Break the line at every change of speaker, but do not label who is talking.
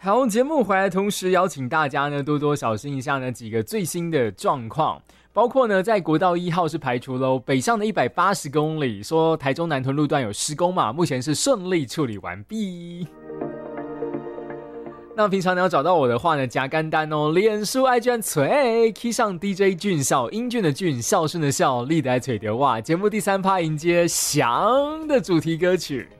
好，节目回来同时邀请大家呢多多小心一下呢几个最新的状况，包括呢在国道1号是排除喽，北上的180公里，说台中南屯路段有施工嘛，目前是顺利处理完毕。那平常你要找到我的话呢，加干单哦，脸书 IG 嘴 key 上 DJ 俊孝，英俊的俊，孝顺的孝，立得嘴的哇。节目第3趴迎接翔的主题歌曲。